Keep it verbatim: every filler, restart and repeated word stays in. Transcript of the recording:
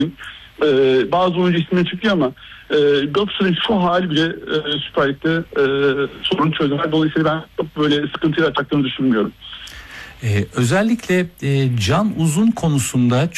Ee, bazı oyuncu ismini çıkıyor ama e, Galatasaray'ın şu hali bile e, Süper Lig'de e, sorun çözüyor. Dolayısıyla ben çok böyle sıkıntı yaratacaklarını düşünmüyorum. Ee, özellikle e, Can Uzun konusunda